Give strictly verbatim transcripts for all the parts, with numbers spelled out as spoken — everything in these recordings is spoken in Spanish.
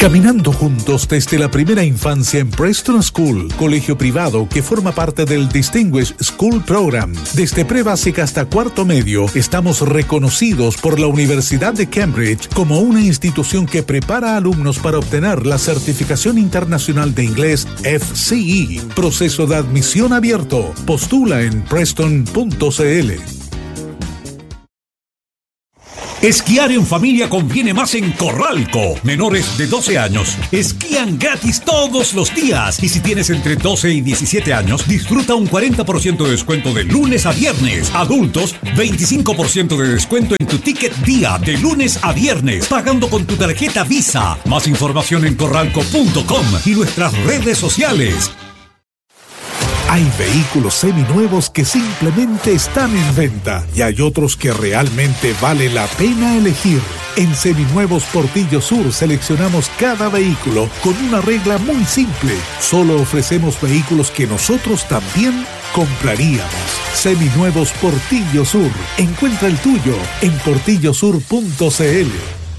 Caminando juntos desde la primera infancia en Preston School, colegio privado que forma parte del Distinguished School Program. Desde pre-básica hasta cuarto medio, estamos reconocidos por la Universidad de Cambridge como una institución que prepara alumnos para obtener la certificación internacional de inglés F C E. Proceso de admisión abierto. Postula en preston punto c l. Esquiar en familia conviene más en Corralco. Menores de doce años esquían gratis todos los días. Y si tienes entre doce y diecisiete años, disfruta un cuarenta por ciento de descuento de lunes a viernes. Adultos, veinticinco por ciento de descuento en tu ticket día de lunes a viernes, pagando con tu tarjeta Visa. Más información en corralco punto com y nuestras redes sociales. Hay vehículos seminuevos que simplemente están en venta y hay otros que realmente vale la pena elegir. En Seminuevos Portillo Sur seleccionamos cada vehículo con una regla muy simple. Solo ofrecemos vehículos que nosotros también compraríamos. Seminuevos Portillo Sur. Encuentra el tuyo en portillo sur punto c l.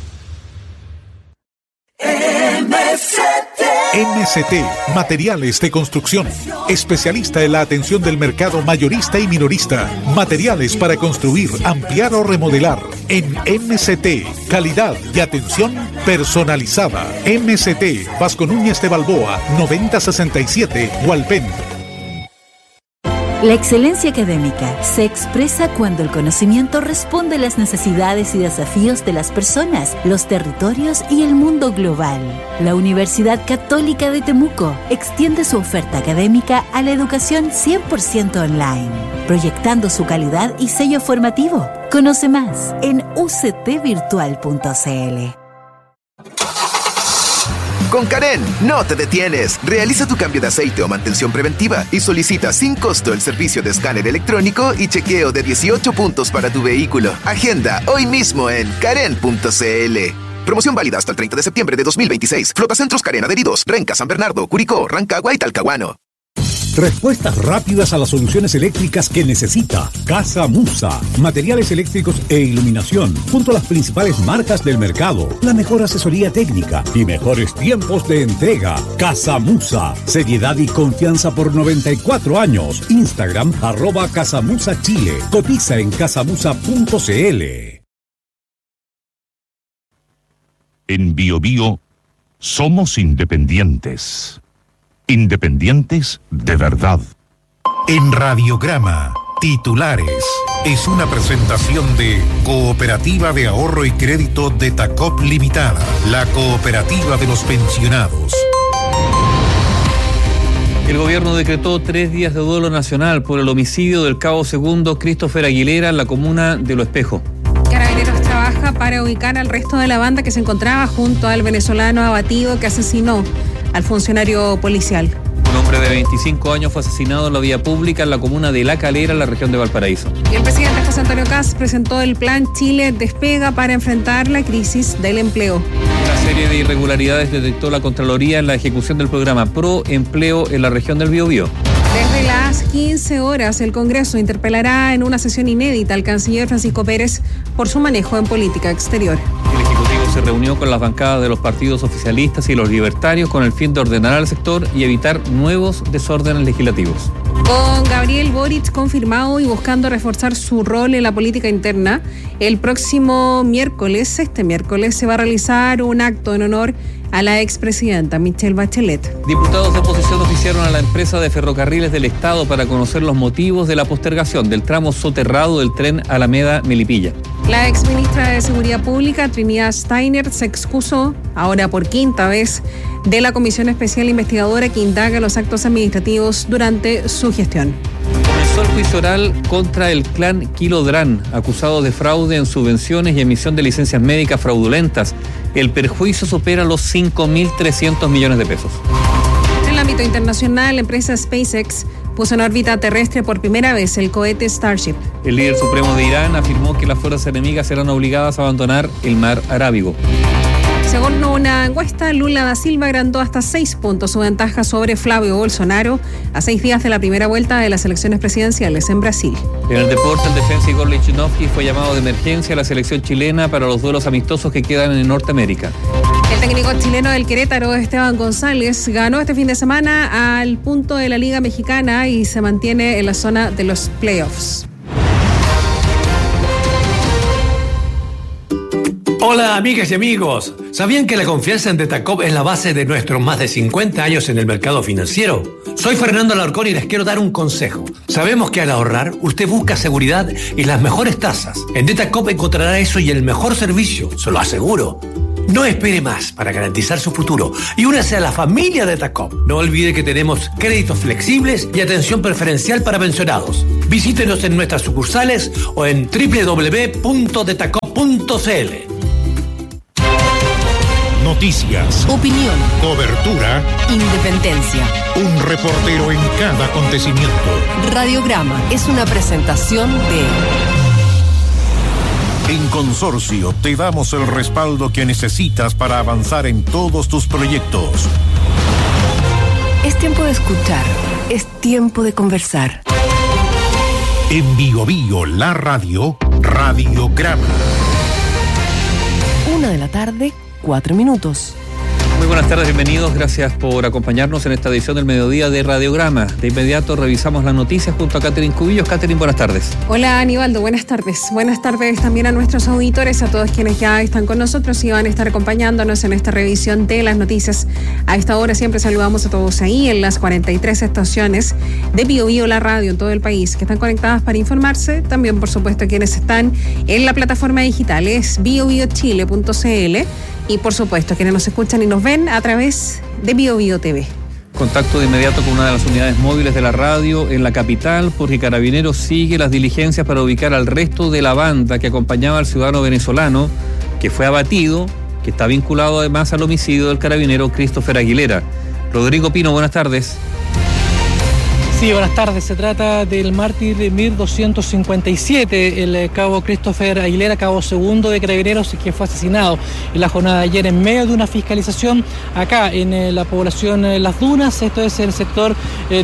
M C T M C T, Materiales de Construcción. Especialista en la atención del mercado mayorista y minorista. Materiales para construir, ampliar o remodelar. En M C T, calidad y atención personalizada. M C T, Vasco Núñez de Balboa, noventa sesenta y siete, Hualpén. La excelencia académica se expresa cuando el conocimiento responde a las necesidades y desafíos de las personas, los territorios y el mundo global. La Universidad Católica de Temuco extiende su oferta académica a la educación cien por ciento online, proyectando su calidad y sello formativo. Conoce más en u c t virtual punto c l. Con Karen, no te detienes. Realiza tu cambio de aceite o mantención preventiva y solicita sin costo el servicio de escáner electrónico y chequeo de dieciocho puntos para tu vehículo. Agenda hoy mismo en karen punto c l. Promoción válida hasta el treinta de septiembre de dos mil veintiséis. Flotacentros Karen adheridos. Renca, San Bernardo, Curicó, Rancagua y Talcahuano. Respuestas rápidas a las soluciones eléctricas que necesita. Casa Musa. Materiales eléctricos e iluminación, junto a las principales marcas del mercado. La mejor asesoría técnica y mejores tiempos de entrega. Casa Musa. Seriedad y confianza por noventa y cuatro años. Instagram, arroba Casamusa Chile. Cotiza en casamusa punto c l. En Bio Bio somos independientes. Independientes de verdad. En Radiograma, titulares. Es una presentación de Cooperativa de Ahorro y Crédito de Tacop Limitada, la cooperativa de los pensionados. El gobierno decretó tres días de duelo nacional por el homicidio del cabo segundo Christopher Aguilera en la comuna de Lo Espejo. Carabineros trabaja para ubicar al resto de la banda que se encontraba junto al venezolano abatido que asesinó al funcionario policial. Un hombre de veinticinco años fue asesinado en la vía pública en la comuna de La Calera, en la región de Valparaíso. Y el presidente José Antonio Kast presentó el plan Chile Despega para enfrentar la crisis del empleo. Una serie de irregularidades detectó la Contraloría en la ejecución del programa Pro Empleo en la región del Biobío. Desde las quince horas, el Congreso interpelará en una sesión inédita al canciller Francisco Pérez por su manejo en política exterior. El Ejecutivo se reunió con las bancadas de los partidos oficialistas y los libertarios con el fin de ordenar al sector y evitar nuevos desórdenes legislativos. Con Gabriel Boric confirmado y buscando reforzar su rol en la política interna, el próximo miércoles, este miércoles, se va a realizar un acto en honor a la expresidenta Michelle Bachelet. Diputados de oposición oficiaron a la empresa de ferrocarriles del Estado para conocer los motivos de la postergación del tramo soterrado del tren Alameda-Melipilla. La exministra de Seguridad Pública, Trinidad Steiner, se excusó, ahora por quinta vez, de la Comisión Especial Investigadora que indaga los actos administrativos durante su gestión. Comenzó el juicio oral contra el clan Kilodrán, acusado de fraude en subvenciones y emisión de licencias médicas fraudulentas. El perjuicio supera los cinco mil trescientos millones de pesos. En el ámbito internacional, la empresa SpaceX puso en órbita terrestre por primera vez el cohete Starship. El líder supremo de Irán afirmó que las fuerzas enemigas serán obligadas a abandonar el mar Arábigo. Según una encuesta, Lula da Silva agrandó hasta seis puntos su ventaja sobre Flavio Bolsonaro a seis días de la primera vuelta de las elecciones presidenciales en Brasil. En el deporte, el defensa Igor Lichnowsky fue llamado de emergencia a la selección chilena para los duelos amistosos que quedan en Norteamérica. El técnico chileno del Querétaro, Esteban González, ganó este fin de semana al punto de la Liga Mexicana y se mantiene en la zona de los playoffs. Hola amigas y amigos, ¿sabían que la confianza en Detacop es la base de nuestros más de cincuenta años en el mercado financiero? Soy Fernando Alarcón y les quiero dar un consejo. Sabemos que al ahorrar, usted busca seguridad y las mejores tasas. En Detacop encontrará eso y el mejor servicio, se lo aseguro. No espere más para garantizar su futuro y únase a la familia Detacop. No olvide que tenemos créditos flexibles y atención preferencial para pensionados. Visítenos en nuestras sucursales o en doble u doble u doble u punto detacop punto c l. Noticias, opinión, cobertura, independencia. Un reportero en cada acontecimiento. Radiograma es una presentación de... En Consorcio te damos el respaldo que necesitas para avanzar en todos tus proyectos. Es tiempo de escuchar, es tiempo de conversar. En Bio Bio, la radio, Radiograma. Una de la tarde, cuatro minutos. Muy buenas tardes, bienvenidos, gracias por acompañarnos en esta edición del mediodía de Radiograma. De inmediato revisamos las noticias junto a Catherine Cubillos. Catherine, buenas tardes. Hola Aníbaldo, buenas tardes. Buenas tardes también a nuestros auditores, a todos quienes ya están con nosotros y van a estar acompañándonos en esta revisión de las noticias. A esta hora siempre saludamos a todos ahí en las cuarenta y tres estaciones de Bio Bio, la radio en todo el país, que están conectadas para informarse. También, por supuesto, quienes están en la plataforma digital, es bio bio chile punto c l. Y por supuesto, quienes nos escuchan y nos ven a través de Bio Bio T V. Contacto de inmediato con una de las unidades móviles de la radio en la capital, porque Carabineros sigue las diligencias para ubicar al resto de la banda que acompañaba al ciudadano venezolano que fue abatido, que está vinculado además al homicidio del carabinero Christopher Aguilera. Rodrigo Pino, buenas tardes. Sí, buenas tardes. Se trata del mártir de mil doscientos cincuenta y siete, el cabo Christopher Aguilera, cabo segundo de Carabineros, que fue asesinado en la jornada de ayer en medio de una fiscalización acá en la población Las Dunas. Esto es el sector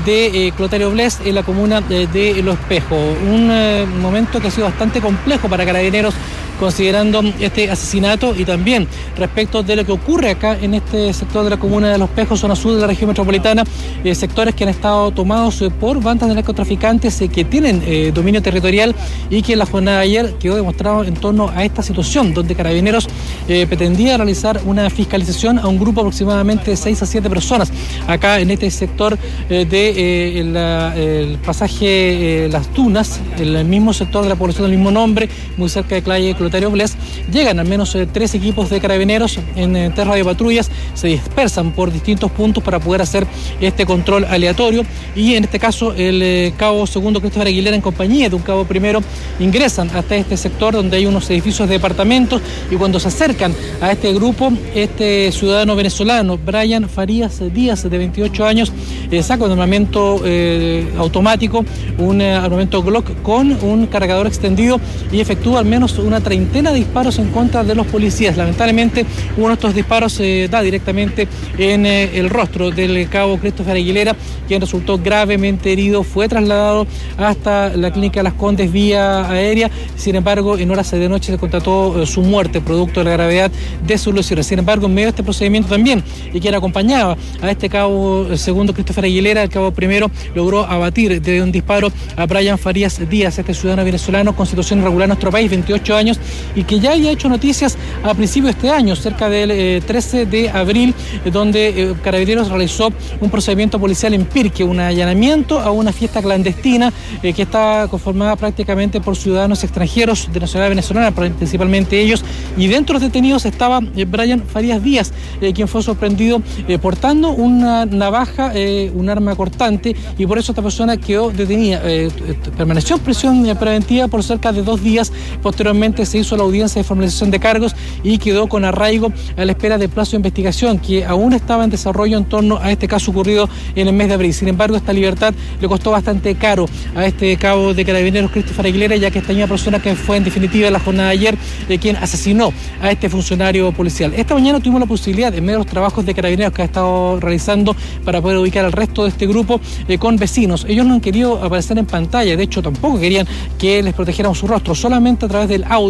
de Clotario Bles, en la comuna de Los Espejos. Un momento que ha sido bastante complejo para Carabineros, considerando este asesinato y también respecto de lo que ocurre acá en este sector de la comuna de Los Espejos, zona sur de la región metropolitana, eh, sectores que han estado tomados eh, por bandas de narcotraficantes eh, que tienen eh, dominio territorial y que en la jornada de ayer quedó demostrado en torno a esta situación, donde Carabineros eh, pretendía realizar una fiscalización a un grupo aproximadamente de seis a siete personas acá en este sector eh, de eh, el, el pasaje eh, Las Dunas, el mismo sector de la población del mismo nombre, muy cerca de Claye Clotario Bles. Llegan al menos eh, tres equipos de Carabineros en eh, tres radiopatrullas, se dispersan por distintos puntos para poder hacer este control aleatorio y en este caso el eh, cabo segundo Christopher Aguilera en compañía de un cabo primero ingresan hasta este sector donde hay unos edificios de departamentos y cuando se acercan a este grupo, este ciudadano venezolano, Brian Farías Díaz, de veintiocho años, eh, saca un armamento eh, automático, un eh, armamento Glock con un cargador extendido y efectúa al menos una treintena de disparos en contra de los policías. Lamentablemente, uno de estos disparos se eh, da directamente en eh, el rostro del cabo Christopher Aguilera, quien resultó gravemente herido, fue trasladado hasta la clínica Las Condes vía aérea. Sin embargo, en horas de noche se constató eh, su muerte, producto de la gravedad de sus lesiones. Sin embargo, en medio de este procedimiento también, y quien acompañaba a este cabo eh, segundo Christopher Aguilera, el cabo primero, logró abatir de un disparo a Brian Farías Díaz, este ciudadano venezolano con situación irregular en nuestro país, veintiocho años, y que ya había hecho noticias a principios de este año, cerca del eh, trece de abril, eh, donde eh, Carabineros realizó un procedimiento policial en Pirque, un allanamiento a una fiesta clandestina eh, que estaba conformada prácticamente por ciudadanos extranjeros de nacionalidad venezolana, principalmente ellos, y dentro de los detenidos estaba eh, Brian Farías Díaz, eh, quien fue sorprendido eh, portando una navaja, eh, un arma cortante, y por eso esta persona quedó detenida, eh, permaneció en prisión preventiva por cerca de dos días. Posteriormente se hizo la audiencia de formalización de cargos y quedó con arraigo a la espera del plazo de investigación que aún estaba en desarrollo en torno a este caso ocurrido en el mes de abril. Sin embargo, esta libertad le costó bastante caro a este cabo de Carabineros Christopher Aguilera, ya que esta misma persona que fue en definitiva en la jornada de ayer eh, quien asesinó a este funcionario policial. Esta mañana tuvimos la posibilidad, en medio de los trabajos de Carabineros que ha estado realizando para poder ubicar al resto de este grupo eh, con vecinos. Ellos no han querido aparecer en pantalla, de hecho tampoco querían que les protegiéramos su rostro, solamente a través del audio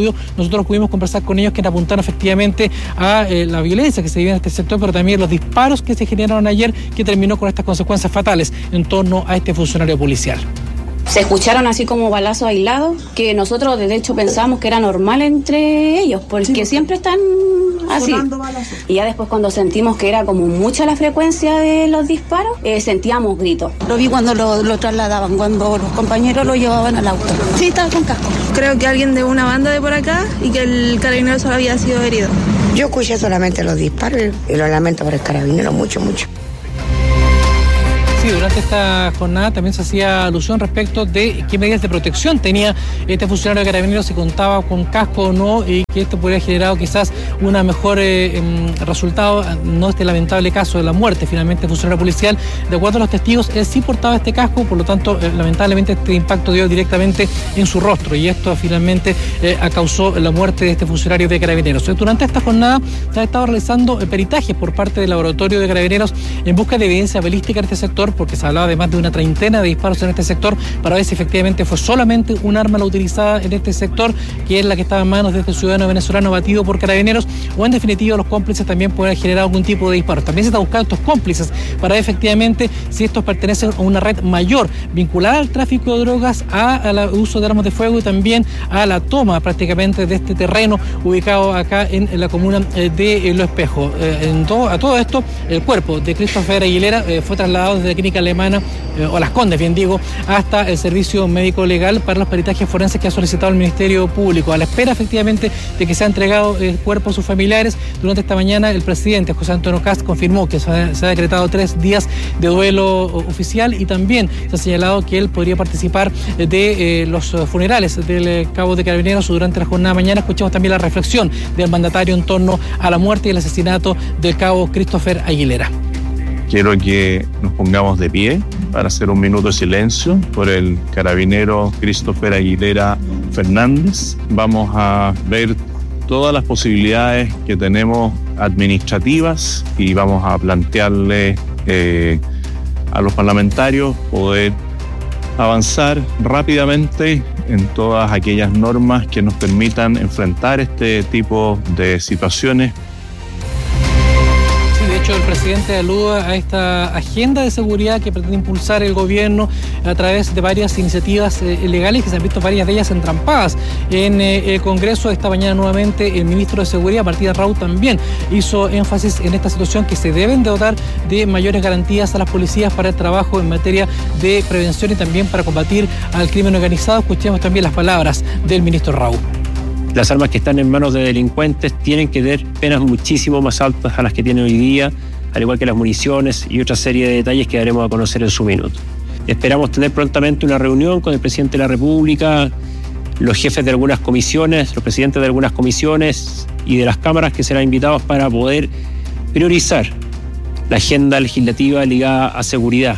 estudio nosotros pudimos conversar con ellos, que apuntaron efectivamente a eh, la violencia que se vive en este sector, pero también los disparos que se generaron ayer, que terminó con estas consecuencias fatales en torno a este funcionario policial. Se escucharon así como balazos aislados, que nosotros de hecho pensamos que era normal entre ellos, porque sí, siempre están así. Y ya después, cuando sentimos que era como mucha la frecuencia de los disparos, eh, sentíamos gritos. Lo vi cuando lo, lo trasladaban, cuando los compañeros lo llevaban al auto. Sí, estaba con casco. Creo que alguien de una banda de por acá y que el carabinero solo había sido herido. Yo escuché solamente los disparos y lo lamento por el carabinero mucho, mucho. Sí, durante esta jornada también se hacía alusión respecto de qué medidas de protección tenía este funcionario de Carabineros, si contaba con casco o no, y que esto podría haber generado quizás un mejor eh, resultado, no este lamentable caso de la muerte finalmente del funcionario policial. De acuerdo a los testigos, él sí portaba este casco, por lo tanto, eh, lamentablemente este impacto dio directamente en su rostro, y esto finalmente eh, causó la muerte de este funcionario de Carabineros. Durante esta jornada se ha estado realizando eh, peritajes por parte del laboratorio de Carabineros en busca de evidencia balística en este sector, porque se hablaba de más de una treintena de disparos en este sector, para ver si efectivamente fue solamente un arma la utilizada en este sector, que es la que estaba en manos de este ciudadano venezolano abatido por Carabineros, o en definitiva los cómplices también pueden haber generado algún tipo de disparos. También se está buscando estos cómplices para ver efectivamente si estos pertenecen a una red mayor vinculada al tráfico de drogas, al uso de armas de fuego y también a la toma prácticamente de este terreno ubicado acá en, en la comuna de Los Espejos. En todo, a todo esto, el cuerpo de Christopher Aguilera eh, fue trasladado desde la clínica alemana, eh, o Las Condes, bien digo, hasta el servicio médico legal para los peritajes forenses que ha solicitado el Ministerio Público, a la espera efectivamente de que sea entregado el cuerpo a sus familiares. Durante esta mañana el presidente José Antonio Kast confirmó que se ha, se ha decretado tres días de duelo oficial, y también se ha señalado que él podría participar de eh, los funerales del cabo de Carabineros durante la jornada de mañana. Escuchamos también la reflexión del mandatario en torno a la muerte y el asesinato del cabo Christopher Aguilera. Quiero que nos pongamos de pie para hacer un minuto de silencio por el carabinero Christopher Aguilera Fernández. Vamos a ver todas las posibilidades que tenemos administrativas y vamos a plantearle eh, a los parlamentarios poder avanzar rápidamente en todas aquellas normas que nos permitan enfrentar este tipo de situaciones. De hecho, el presidente alude a esta agenda de seguridad que pretende impulsar el gobierno a través de varias iniciativas eh, legales, que se han visto varias de ellas entrampadas en eh, el Congreso. Esta mañana nuevamente el ministro de Seguridad, Martín Raúl, también hizo énfasis en esta situación, que se deben de dotar de mayores garantías a las policías para el trabajo en materia de prevención y también para combatir al crimen organizado. Escuchemos también las palabras del ministro Raúl. Las armas que están en manos de delincuentes tienen que tener penas muchísimo más altas a las que tienen hoy día, al igual que las municiones y otra serie de detalles que daremos a conocer en su minuto. Esperamos tener prontamente una reunión con el presidente de la República, los jefes de algunas comisiones, los presidentes de algunas comisiones y de las cámaras que serán invitados para poder priorizar la agenda legislativa ligada a seguridad.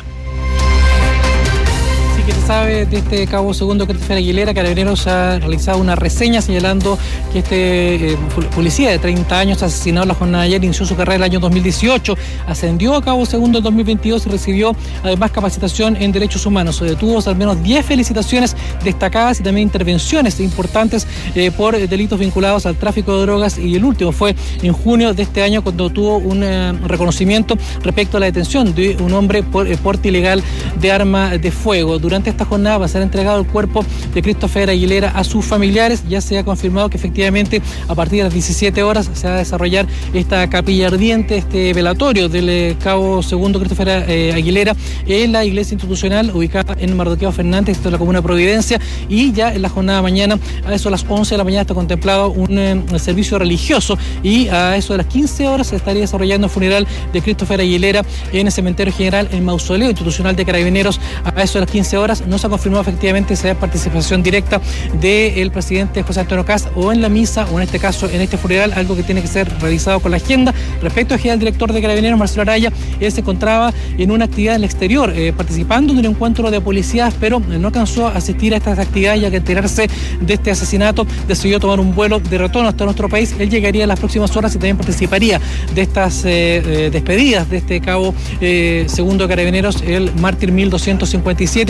Que se sabe de este cabo segundo Christopher Aguilera, Carabineros ha realizado una reseña señalando que este eh, policía de treinta años asesinado en la jornada de ayer inició su carrera en el año dos mil dieciocho, ascendió a cabo segundo en dos mil veintidós y recibió además capacitación en derechos humanos. Se tuvo al menos diez felicitaciones destacadas y también intervenciones importantes eh, por delitos vinculados al tráfico de drogas, y el último fue en junio de este año, cuando tuvo un eh, reconocimiento respecto a la detención de un hombre por eh, porte ilegal de arma de fuego. Durante esta jornada va a ser entregado el cuerpo de Christopher Aguilera a sus familiares. Ya se ha confirmado que efectivamente a partir de las diecisiete horas se va a desarrollar esta capilla ardiente, este velatorio del eh, cabo segundo Christopher eh, Aguilera en la iglesia institucional ubicada en Mardoqueo Fernández, esto es la comuna de Providencia, y ya en la jornada de mañana a eso de las once de la mañana está contemplado un eh, servicio religioso, y a eso de las quince horas se estaría desarrollando el funeral de Christopher Aguilera en el cementerio general, el mausoleo institucional de Carabineros. A eso de las quince horas no se ha confirmado efectivamente si hay participación directa del presidente José Antonio Kast o en la misa, o en este caso en este funeral, algo que tiene que ser revisado con la agenda. Respecto al general director de Carabineros, Marcelo Araya, él se encontraba en una actividad en el exterior, eh, participando de un encuentro de policías, pero no alcanzó a asistir a estas actividades, ya que enterarse de este asesinato decidió tomar un vuelo de retorno hasta nuestro país. Él llegaría en las próximas horas y también participaría de estas eh, eh, despedidas de este cabo eh, segundo de Carabineros, el Mártir mil doscientos cincuenta y siete, mientras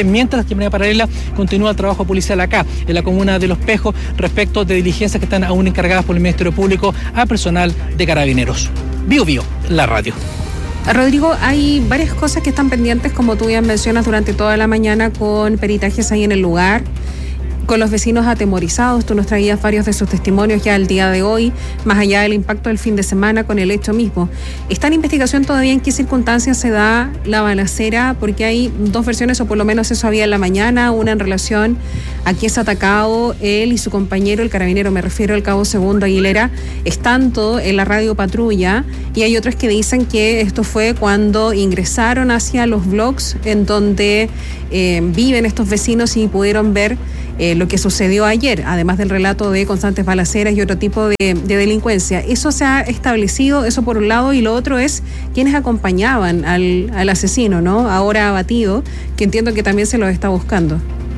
mientras que de manera paralela continúa el trabajo policial acá, en la comuna de Los Pejos, respecto de diligencias que están aún encargadas por el Ministerio Público a personal de Carabineros. Bio Bio, la radio. Rodrigo, hay varias cosas que están pendientes, como tú ya mencionas, durante toda la mañana, con peritajes ahí en el lugar, con los vecinos atemorizados. Tú nos traías varios de sus testimonios ya al día de hoy, más allá del impacto del fin de semana con el hecho mismo. ¿Está en investigación todavía en qué circunstancias se da la balacera? Porque hay dos versiones, o por lo menos eso había en la mañana, una en relación a que es atacado él y su compañero, el carabinero, me refiero al cabo Segundo Aguilera, estando en la radio patrulla, y hay otros que dicen que esto fue cuando ingresaron hacia los blogs en donde eh, viven estos vecinos y pudieron ver Eh, lo que sucedió ayer, además del relato de constantes balaceras y otro tipo de, de delincuencia. Eso se ha establecido, eso por un lado, y lo otro es quienes acompañaban al, al asesino, ¿no? Ahora abatido, que entiendo que también se los está buscando.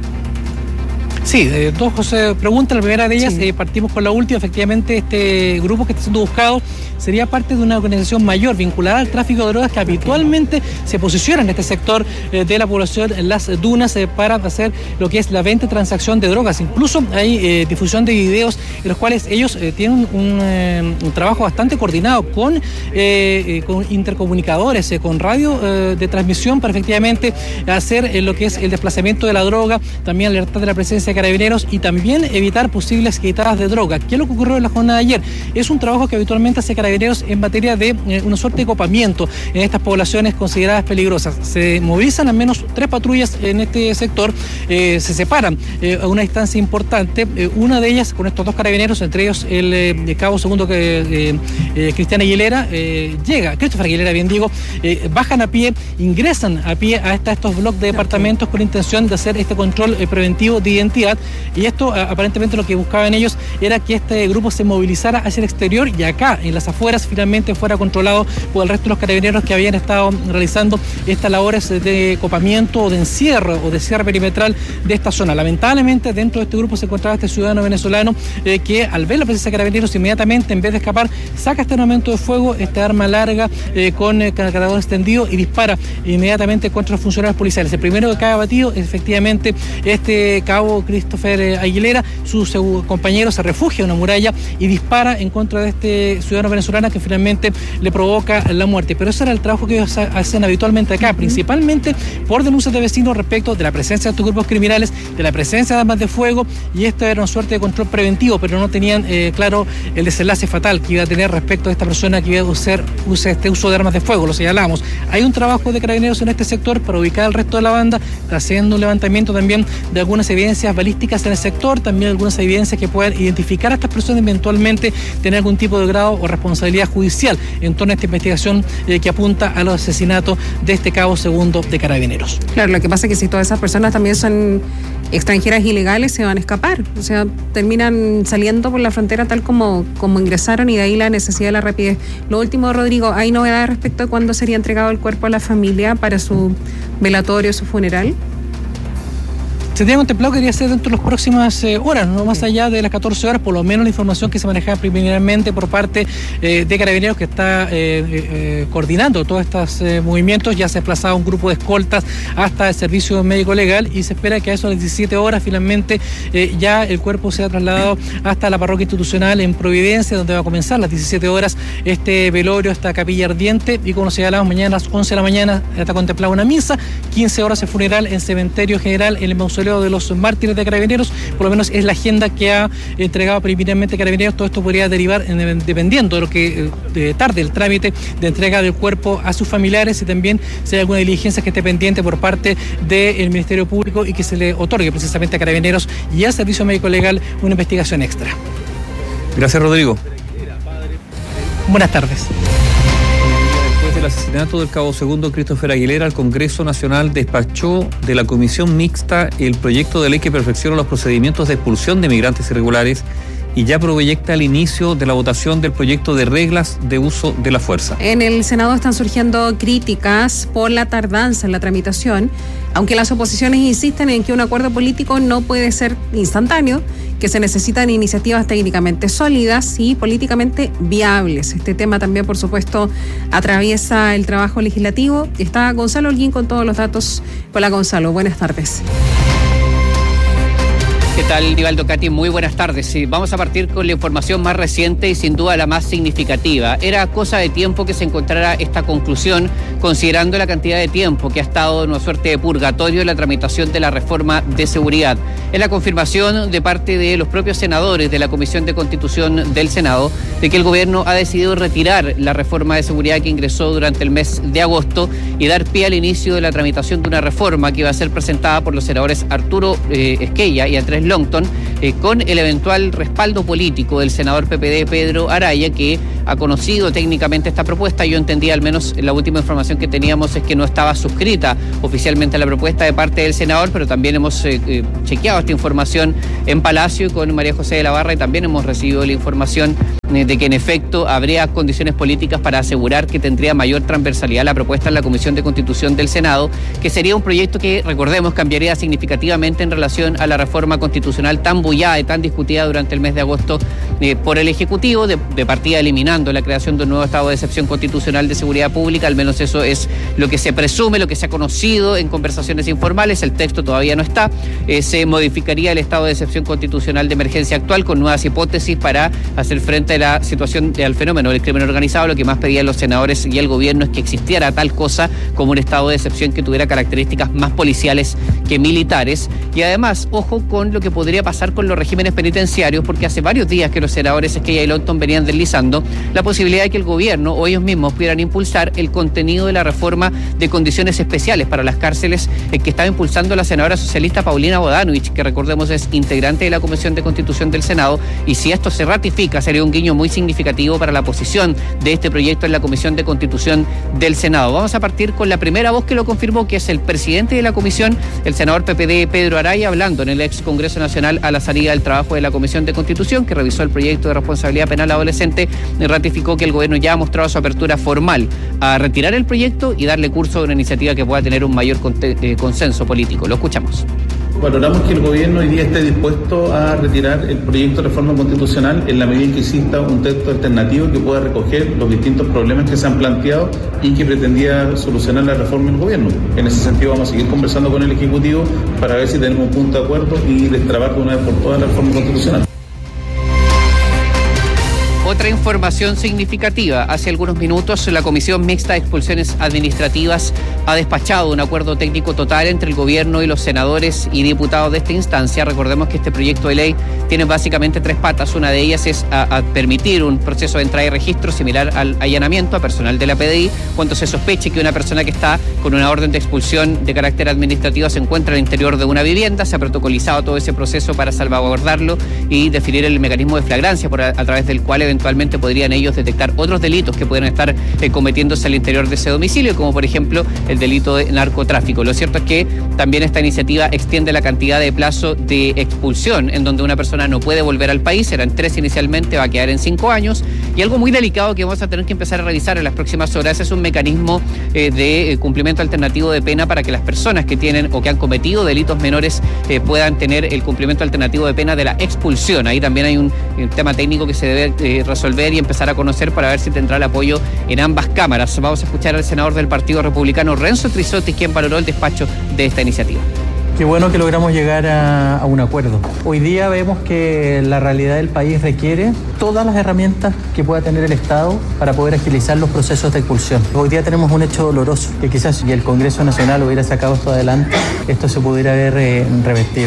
Sí, eh, dos José, preguntas. La primera de ellas, sí. eh, partimos con la última. Efectivamente, este grupo que está siendo buscado sería parte de una organización mayor vinculada al tráfico de drogas que habitualmente se posiciona en este sector eh, de la población, en las dunas, eh, para hacer lo que es la venta y transacción de drogas. Incluso hay eh, difusión de videos en los cuales ellos eh, tienen un, eh, un trabajo bastante coordinado con, eh, eh, con intercomunicadores, eh, con radio eh, de transmisión, para efectivamente hacer eh, lo que es el desplazamiento de la droga, también alertar de la presencia de Carabineros y también evitar posibles quitadas de droga. ¿Qué es lo que ocurrió en la jornada de ayer? Es un trabajo que habitualmente hace Carabineros en materia de eh, una suerte de copamiento en estas poblaciones consideradas peligrosas. Se movilizan al menos tres patrullas en este sector, eh, se separan eh, a una distancia importante, eh, una de ellas con estos dos carabineros, entre ellos el eh, cabo segundo que eh, eh, Cristian Aguilera, eh, llega, Christopher Aguilera, bien digo, eh, bajan a pie, ingresan a pie a, esta, a estos bloques de departamentos con intención de hacer este control eh, preventivo de identidad. Y esto aparentemente lo que buscaban ellos era que este grupo se movilizara hacia el exterior y acá en las afueras finalmente fuera controlado por el resto de los carabineros que habían estado realizando estas labores de copamiento o de encierro o de cierre perimetral de esta zona. Lamentablemente dentro de este grupo se encontraba este ciudadano venezolano eh, que al ver la presencia de carabineros inmediatamente, en vez de escapar, saca este armamento de fuego, esta arma larga eh, con el cargador extendido, y dispara inmediatamente contra los funcionarios policiales. El primero que cae abatido es efectivamente este cabo Christopher Aguilera. Su, su compañero se refugia en una muralla y dispara en contra de este ciudadano venezolano, que finalmente le provoca la muerte. Pero ese era el trabajo que ellos hacen habitualmente acá, principalmente por denuncias de vecinos respecto de la presencia de estos grupos criminales, de la presencia de armas de fuego, y esto era una suerte de control preventivo, pero no tenían eh, claro el desenlace fatal que iba a tener respecto a esta persona que iba a usar, usar este uso de armas de fuego. Lo señalamos. Hay un trabajo de carabineros en este sector para ubicar al resto de la banda, haciendo un levantamiento también de algunas evidencias balísticas en el sector, también algunas evidencias que puedan identificar a estas personas y eventualmente tener algún tipo de grado o responsabilidad judicial en torno a esta investigación eh, que apunta a los asesinatos de este cabo segundo de Carabineros. Claro, lo que pasa es que si todas esas personas también son extranjeras ilegales, se van a escapar, o sea, terminan saliendo por la frontera tal como, como ingresaron, y de ahí la necesidad de la rapidez. Lo último, Rodrigo, ¿hay novedades respecto a cuándo sería entregado el cuerpo a la familia para su velatorio, su funeral? Se tenía contemplado que debería ser dentro de las próximas eh, horas, no más allá de las catorce horas, por lo menos la información que se manejaba preliminarmente por parte eh, de Carabineros, que está eh, eh, coordinando todos estos eh, movimientos. Ya se ha desplazado un grupo de escoltas hasta el servicio médico legal, y se espera que a eso de las diecisiete horas finalmente eh, ya el cuerpo sea trasladado hasta la parroquia institucional en Providencia, donde va a comenzar a las diecisiete horas este velorio, esta capilla ardiente, y como señalamos, mañana a las once de la mañana está contemplada una misa, quince horas el funeral en Cementerio General, en el mausoleo de los mártires de Carabineros. Por lo menos es la agenda que ha entregado preliminarmente Carabineros. Todo esto podría derivar, en, dependiendo de lo que de tarde el trámite de entrega del cuerpo a sus familiares, y también si hay alguna diligencia que esté pendiente por parte del Ministerio Público y que se le otorgue precisamente a Carabineros y al Servicio Médico Legal una investigación extra. Gracias, Rodrigo. Buenas tardes. Después del asesinato del cabo segundo Christopher Aguilera, el Congreso Nacional despachó de la Comisión Mixta el proyecto de ley que perfecciona los procedimientos de expulsión de migrantes irregulares y ya proyecta el inicio de la votación del proyecto de reglas de uso de la fuerza. En el Senado están surgiendo críticas por la tardanza en la tramitación, aunque las oposiciones insisten en que un acuerdo político no puede ser instantáneo, que se necesitan iniciativas técnicamente sólidas y políticamente viables. Este tema también, por supuesto, atraviesa el trabajo legislativo. Está Gonzalo Holguín con todos los datos. Hola, Gonzalo, buenas tardes. ¿Qué tal, Nivaldo Cati? Muy buenas tardes. Sí, vamos a partir con la información más reciente y sin duda la más significativa. Era cosa de tiempo que se encontrara esta conclusión, considerando la cantidad de tiempo que ha estado en una suerte de purgatorio en la tramitación de la reforma de seguridad. Es la confirmación de parte de los propios senadores de la Comisión de Constitución del Senado de que el gobierno ha decidido retirar la reforma de seguridad que ingresó durante el mes de agosto y dar pie al inicio de la tramitación de una reforma que va a ser presentada por los senadores Arturo eh, Esquella y Andrés Longton, eh, con el eventual respaldo político del senador P P D Pedro Araya, que ha conocido técnicamente esta propuesta. Yo entendía, al menos la última información que teníamos, es que no estaba suscrita oficialmente la propuesta de parte del senador, pero también hemos eh, eh, chequeado esta información en Palacio con María José de la Barra y también hemos recibido la información eh, de que en efecto habría condiciones políticas para asegurar que tendría mayor transversalidad la propuesta en la Comisión de Constitución del Senado, que sería un proyecto que, recordemos, cambiaría significativamente en relación a la reforma constitucional tan bullada y tan discutida durante el mes de agosto eh, por el Ejecutivo, de, de partida eliminando la creación de un nuevo estado de excepción constitucional de seguridad pública. Al menos eso es lo que se presume, lo que se ha conocido en conversaciones informales. El texto todavía no está. Eh, se modificaría el estado de excepción constitucional de emergencia actual con nuevas hipótesis para hacer frente a la situación del fenómeno del crimen organizado. Lo que más pedían los senadores y el gobierno es que existiera tal cosa como un estado de excepción que tuviera características más policiales que militares. Y además, ojo con lo que podría pasar con los regímenes penitenciarios, porque hace varios días que los senadores Esquella y Longton venían deslizando la posibilidad de que el gobierno o ellos mismos pudieran impulsar el contenido de la reforma de condiciones especiales para las cárceles eh, que estaba impulsando la senadora socialista Paulina Bodanovich, que recordemos es integrante de la Comisión de Constitución del Senado, y si esto se ratifica sería un guiño muy significativo para la posición de este proyecto en la Comisión de Constitución del Senado. Vamos a partir con la primera voz que lo confirmó, que es el presidente de la comisión, el senador P P D Pedro Araya, hablando en el ex Congreso Nacional a la salida del trabajo de la Comisión de Constitución, que revisó el proyecto de responsabilidad penal adolescente y ratificó que el gobierno ya ha mostrado su apertura formal a retirar el proyecto y darle curso a una iniciativa que pueda tener un mayor eh, consenso político. Lo escuchamos. Valoramos que el gobierno hoy día esté dispuesto a retirar el proyecto de reforma constitucional en la medida en que exista un texto alternativo que pueda recoger los distintos problemas que se han planteado y que pretendía solucionar la reforma del gobierno. En ese sentido vamos a seguir conversando con el Ejecutivo para ver si tenemos un punto de acuerdo y destrabar de una vez por todas la reforma constitucional. Otra información significativa. Hace algunos minutos la Comisión Mixta de Expulsiones Administrativas ha despachado un acuerdo técnico total entre el gobierno y los senadores y diputados de esta instancia. Recordemos que este proyecto de ley tiene básicamente tres patas. Una de ellas es a, a permitir un proceso de entrada y registro similar al allanamiento a personal de la P D I cuando se sospeche que una persona que está con una orden de expulsión de carácter administrativo se encuentra al interior de una vivienda. Se ha protocolizado todo ese proceso para salvaguardarlo y definir el mecanismo de flagrancia por a, a través del cual eventualmente Eventualmente podrían ellos detectar otros delitos que pueden estar eh, cometiéndose al interior de ese domicilio, como por ejemplo el delito de narcotráfico. Lo cierto es que también esta iniciativa extiende la cantidad de plazo de expulsión en donde una persona no puede volver al país. Eran tres inicialmente, va a quedar en cinco años. Y algo muy delicado que vamos a tener que empezar a revisar en las próximas horas es un mecanismo eh, de eh, cumplimiento alternativo de pena para que las personas que tienen o que han cometido delitos menores eh, puedan tener el cumplimiento alternativo de pena de la expulsión. Ahí también hay un, un tema técnico que se debe eh, resolver y empezar a conocer para ver si tendrá el apoyo en ambas cámaras. Vamos a escuchar al senador del Partido Republicano, Renzo Trisotti, quien valoró el despacho de esta iniciativa. Qué bueno que logramos llegar a, a un acuerdo. Hoy día vemos que la realidad del país requiere todas las herramientas que pueda tener el Estado para poder agilizar los procesos de expulsión. Hoy día tenemos un hecho doloroso, que quizás si el Congreso Nacional hubiera sacado esto adelante, esto se pudiera haber eh, revertido.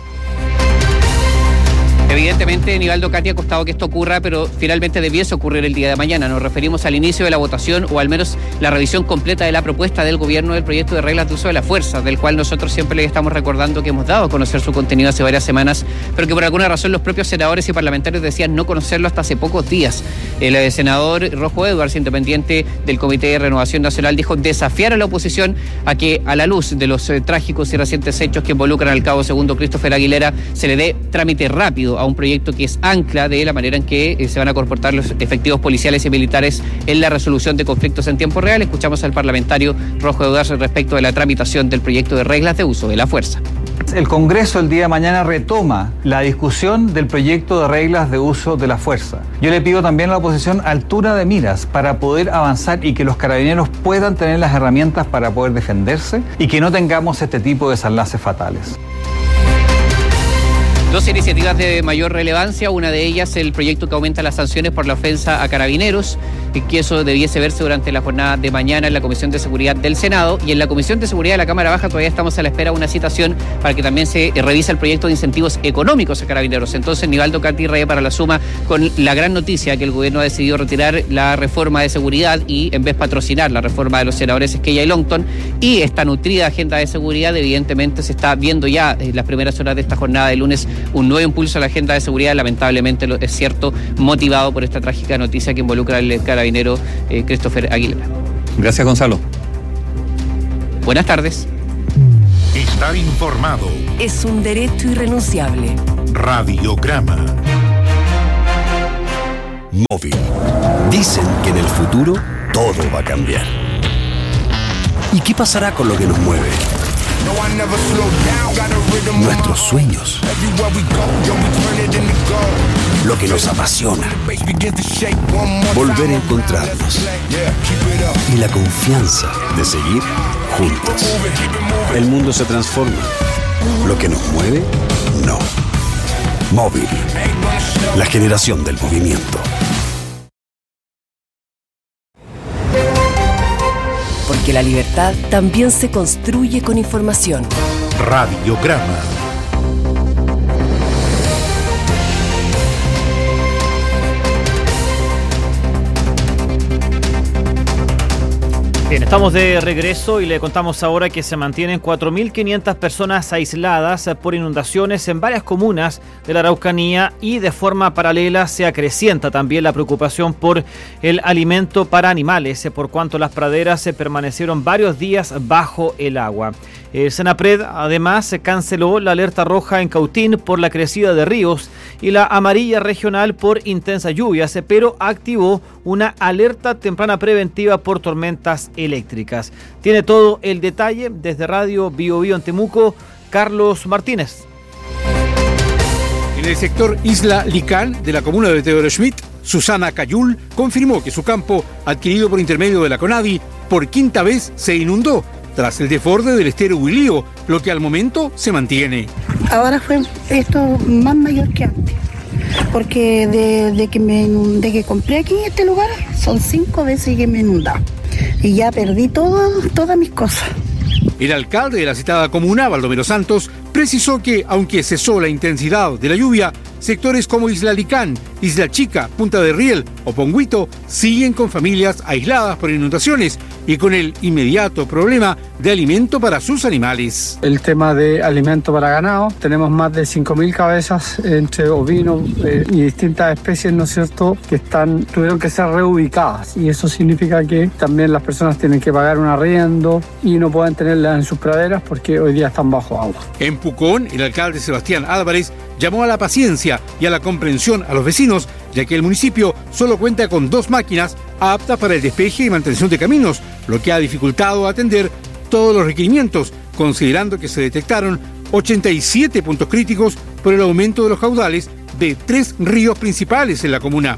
Evidentemente, Nivaldo Cati, ha costado que esto ocurra, pero finalmente debiese ocurrir el día de mañana. Nos referimos al inicio de la votación o al menos la revisión completa de la propuesta del gobierno del proyecto de reglas de uso de la fuerza, del cual nosotros siempre les estamos recordando que hemos dado a conocer su contenido hace varias semanas, pero que por alguna razón los propios senadores y parlamentarios decían no conocerlo hasta hace pocos días. El senador Rojo Edwards, independiente del Comité de Renovación Nacional, dijo desafiar a la oposición a que, a la luz de los eh, trágicos y recientes hechos que involucran al cabo segundo Christopher Aguilera, se le dé trámite rápido a un proyecto que es ancla de la manera en que eh, se van a comportar los efectivos policiales y militares en la resolución de conflictos en tiempo real. Escuchamos al parlamentario Rojo Eudaz respecto de la tramitación del proyecto de reglas de uso de la fuerza. El Congreso el día de mañana retoma la discusión del proyecto de reglas de uso de la fuerza. Yo le pido también a la oposición altura de miras para poder avanzar y que los carabineros puedan tener las herramientas para poder defenderse y que no tengamos este tipo de desenlaces fatales. Dos iniciativas de mayor relevancia, una de ellas el proyecto que aumenta las sanciones por la ofensa a carabineros, que eso debiese verse durante la jornada de mañana en la Comisión de Seguridad del Senado, y en la Comisión de Seguridad de la Cámara Baja todavía estamos a la espera de una citación para que también se revise el proyecto de incentivos económicos a carabineros. Entonces, Nivaldo Cattirre para la suma con la gran noticia que el gobierno ha decidido retirar la reforma de seguridad y en vez patrocinar la reforma de los senadores Esquella y Longton, y esta nutrida agenda de seguridad, evidentemente se está viendo ya en las primeras horas de esta jornada de lunes un nuevo impulso a la agenda de seguridad, lamentablemente es cierto, motivado por esta trágica noticia que involucra al carabinero eh, Christopher Aguilera. Gracias, Gonzalo. Buenas tardes. Estar informado es un derecho irrenunciable. Radiograma. Móvil. Dicen que en el futuro todo va a cambiar. ¿Y qué pasará con lo que nos mueve? Nuestros sueños, lo que nos apasiona, volver a encontrarnos y la confianza de seguir juntos. El mundo se transforma, lo que nos mueve, no. Móvil, la generación del movimiento. Porque la libertad también se construye con información. Radiograma. Bien, estamos de regreso y le contamos ahora que se mantienen cuatro mil quinientas personas aisladas por inundaciones en varias comunas de la Araucanía y de forma paralela se acrecienta también la preocupación por el alimento para animales, por cuanto las praderas se permanecieron varios días bajo el agua. El Senapred además canceló la alerta roja en Cautín por la crecida de ríos y la amarilla regional por intensas lluvias, pero activó una alerta temprana preventiva por tormentas eléctricas. Tiene todo el detalle desde Radio Bio Bio en Temuco, Carlos Martínez. En el sector Isla Licán de la comuna de Teodoro Schmidt, Susana Cayul confirmó que su campo, adquirido por intermedio de la CONADI, por quinta vez se inundó tras el desborde del estero Huilío, lo que al momento se mantiene. Ahora fue esto más mayor que antes, porque de, de, que, me, de que compré aquí en este lugar, son cinco veces que me he inundado y ya perdí todo, todas mis cosas. El alcalde de la citada comuna, Baldomero Santos, precisó que, aunque cesó la intensidad de la lluvia, sectores como Isla Licán, Isla Chica, Punta de Riel o Ponguito siguen con familias aisladas por inundaciones y con el inmediato problema de alimento para sus animales. El tema de alimento para ganado, tenemos más de cinco mil cabezas entre ovinos eh, y distintas especies, ¿no es cierto?, que están, tuvieron que ser reubicadas, y eso significa que también las personas tienen que pagar un arriendo y no pueden tenerlas en sus praderas porque hoy día están bajo agua. En Pucón, el alcalde Sebastián Álvarez llamó a la paciencia y a la comprensión a los vecinos, ya que el municipio solo cuenta con dos máquinas aptas para el despeje y mantención de caminos, lo que ha dificultado atender todos los requerimientos, considerando que se detectaron ochenta y siete puntos críticos por el aumento de los caudales de tres ríos principales en la comuna.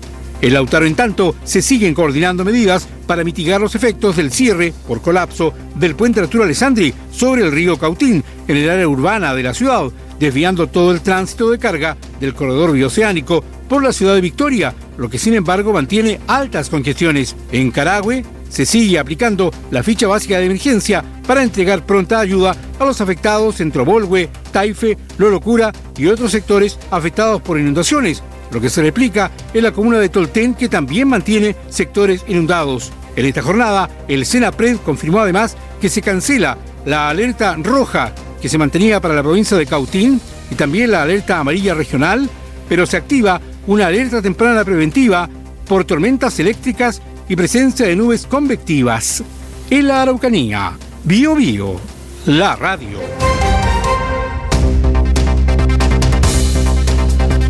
En Lautaro, en tanto, se siguen coordinando medidas para mitigar los efectos del cierre por colapso del puente Arturo Alessandri sobre el río Cautín en el área urbana de la ciudad, desviando todo el tránsito de carga del corredor bioceánico por la ciudad de Victoria, lo que sin embargo mantiene altas congestiones. En Carahue se sigue aplicando la ficha básica de emergencia para entregar pronta ayuda a los afectados en Trobolhue, Taife, Lorocura y otros sectores afectados por inundaciones, lo que se replica en la comuna de Tolten, que también mantiene sectores inundados. En esta jornada, el Senapred confirmó además que se cancela la alerta roja que se mantenía para la provincia de Cautín y también la alerta amarilla regional, pero se activa una alerta temprana preventiva por tormentas eléctricas y presencia de nubes convectivas. En la Araucanía, Bio Bio, la radio.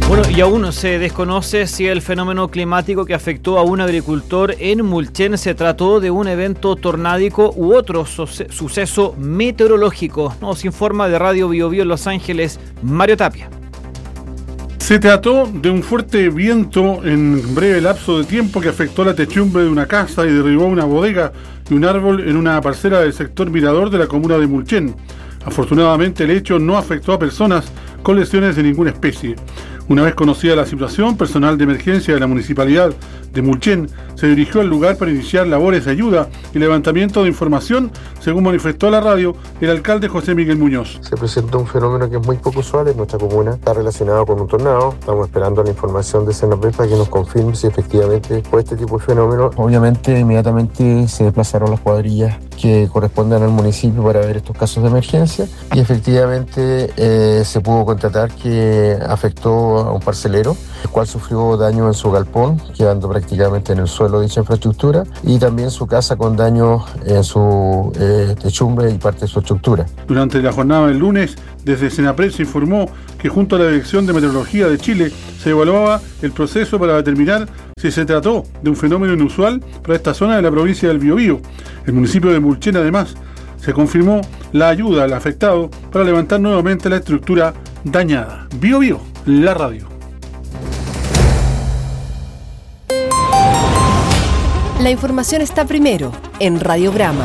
Bueno, y aún se desconoce si el fenómeno climático que afectó a un agricultor en Mulchen se trató de un evento tornádico u otro suceso meteorológico. Nos informa de Radio Bio Bio en Los Ángeles, Mario Tapia. Se trató de un fuerte viento en breve lapso de tiempo que afectó la techumbre de una casa y derribó una bodega y un árbol en una parcela del sector Mirador de la comuna de Mulchen. Afortunadamente el hecho no afectó a personas con lesiones de ninguna especie. Una vez conocida la situación, personal de emergencia de la municipalidad de Mulchen se dirigió al lugar para iniciar labores de ayuda y levantamiento de información, según manifestó a la radio el alcalde José Miguel Muñoz. Se presentó un fenómeno que es muy poco usual en nuestra comuna, está relacionado con un tornado. Estamos esperando la información de Senapred para que nos confirme si efectivamente fue este tipo de fenómeno. Obviamente, inmediatamente se desplazaron las cuadrillas que corresponden al municipio para ver estos casos de emergencia y efectivamente eh, se pudo constatar que afectó a un parcelero, el cual sufrió daño en su galpón, quedando prácticamente en el suelo de dicha infraestructura, y también su casa con daño en su eh, techumbre y parte de su estructura. Durante la jornada del lunes, desde Senapred se informó que junto a la Dirección de Meteorología de Chile se evaluaba el proceso para determinar si se trató de un fenómeno inusual para esta zona de la provincia del Biobío. El municipio de Mulchen, además, se confirmó la ayuda al afectado para levantar nuevamente la estructura dañada. Biobío, la radio. La información está primero en Radiograma.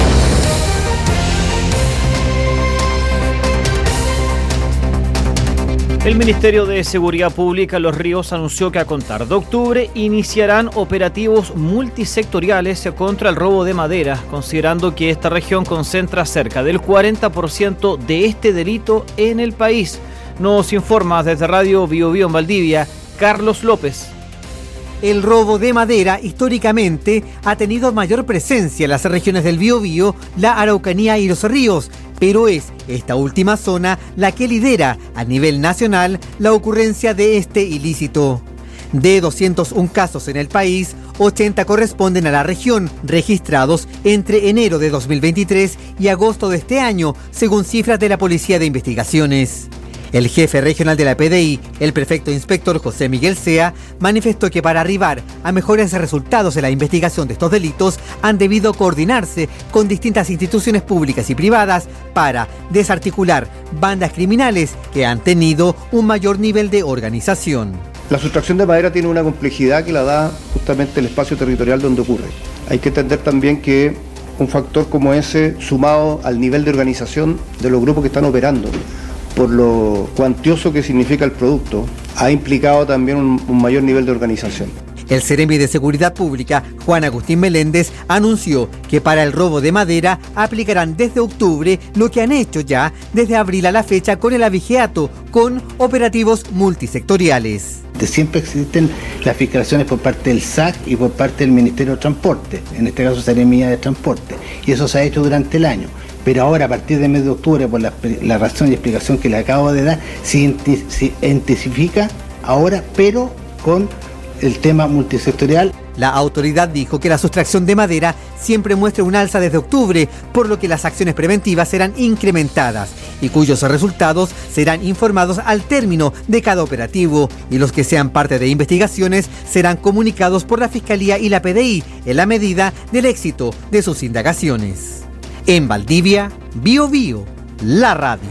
El Ministerio de Seguridad Pública Los Ríos anunció que a contar de octubre iniciarán operativos multisectoriales contra el robo de madera, considerando que esta región concentra cerca del cuarenta por ciento de este delito en el país. Nos informa desde Radio Bio Bio en Valdivia, Carlos López. El robo de madera históricamente ha tenido mayor presencia en las regiones del Biobío, la Araucanía y los Ríos, pero es esta última zona la que lidera a nivel nacional la ocurrencia de este ilícito. De doscientos uno casos en el país, ochenta corresponden a la región, registrados entre enero de dos mil veintitrés y agosto de este año, según cifras de la Policía de Investigaciones. El jefe regional de la P D I, el prefecto inspector José Miguel Sea, manifestó que para arribar a mejores resultados en la investigación de estos delitos han debido coordinarse con distintas instituciones públicas y privadas para desarticular bandas criminales que han tenido un mayor nivel de organización. La sustracción de madera tiene una complejidad que la da justamente el espacio territorial donde ocurre. Hay que entender también que un factor como ese, sumado al nivel de organización de los grupos que están operando, por lo cuantioso que significa el producto, ha implicado también un, un mayor nivel de organización. El Seremi de Seguridad Pública, Juan Agustín Meléndez, anunció que para el robo de madera aplicarán desde octubre lo que han hecho ya desde abril a la fecha con el abigeato, con operativos multisectoriales. Siempre existen las fiscalizaciones por parte del S A C y por parte del Ministerio de Transporte, en este caso Seremía de Transporte, y eso se ha hecho durante el año. Pero ahora, a partir del mes de octubre, por la, la razón y explicación que le acabo de dar, se intensifica ahora, pero con el tema multisectorial. La autoridad dijo que la sustracción de madera siempre muestra un alza desde octubre, por lo que las acciones preventivas serán incrementadas y cuyos resultados serán informados al término de cada operativo, y los que sean parte de investigaciones serán comunicados por la Fiscalía y la P D I en la medida del éxito de sus indagaciones. En Valdivia, Bio Bio, la radio.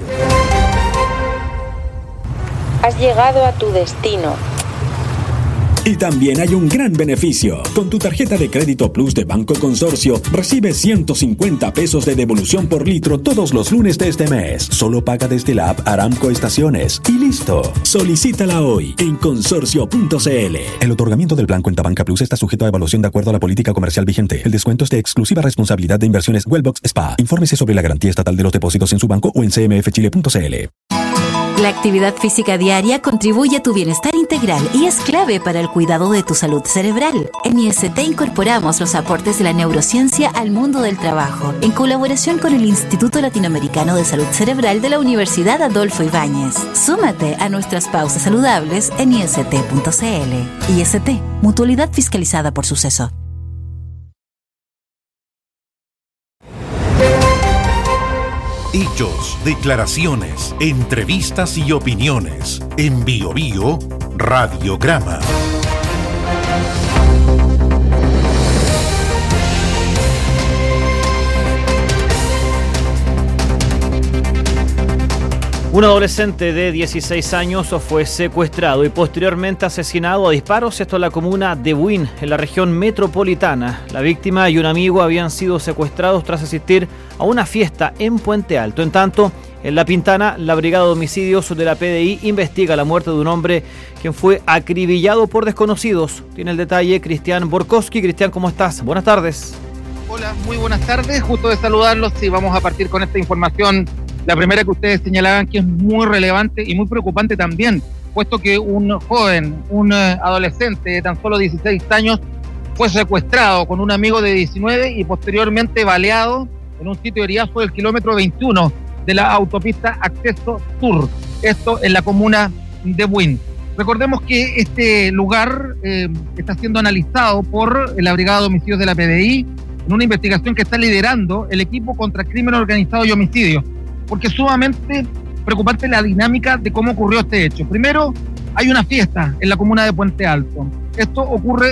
Has llegado a tu destino. Y también hay un gran beneficio. Con tu tarjeta de crédito Plus de Banco Consorcio, recibes ciento cincuenta pesos de devolución por litro todos los lunes de este mes. Solo paga desde la app Aramco Estaciones. Y listo. Solicítala hoy en consorcio punto c l. El otorgamiento del plan Cuenta Banca Plus está sujeto a evaluación de acuerdo a la política comercial vigente. El descuento es de exclusiva responsabilidad de Inversiones Wellbox S P A. Infórmese sobre la garantía estatal de los depósitos en su banco o en c m f chile punto c l. La actividad física diaria contribuye a tu bienestar integral y es clave para el cuidado de tu salud cerebral. En I S T incorporamos los aportes de la neurociencia al mundo del trabajo, en colaboración con el Instituto Latinoamericano de Salud Cerebral de la Universidad Adolfo Ibáñez. Súmate a nuestras pausas saludables en i s t punto c l. I S T, mutualidad fiscalizada por Suceso. Hechos, declaraciones, entrevistas y opiniones. En Bio Bio, Radiograma. Un adolescente de dieciséis años fue secuestrado y posteriormente asesinado a disparos, esto en la comuna de Buin, en la región metropolitana. La víctima y un amigo habían sido secuestrados tras asistir a una fiesta en Puente Alto. En tanto, en La Pintana, la Brigada de Homicidios de la P D I investiga la muerte de un hombre quien fue acribillado por desconocidos. Tiene el detalle Cristian Borkowski. Cristian, ¿cómo estás? Buenas tardes. Hola, muy buenas tardes. Justo de saludarlos y vamos a partir con esta información. La primera que ustedes señalaban, que es muy relevante y muy preocupante también, puesto que un joven, un adolescente de tan solo dieciséis años, fue secuestrado con un amigo de diecinueve y posteriormente baleado en un sitio de heriazo del kilómetro veintiuno de la autopista Acceso Sur, esto en la comuna de Buin. Recordemos que este lugar eh, está siendo analizado por la Brigada de Homicidios de la P D I en una investigación que está liderando el equipo contra crimen organizado y homicidio, porque es sumamente preocupante la dinámica de cómo ocurrió este hecho. Primero, hay una fiesta en la comuna de Puente Alto. Esto ocurre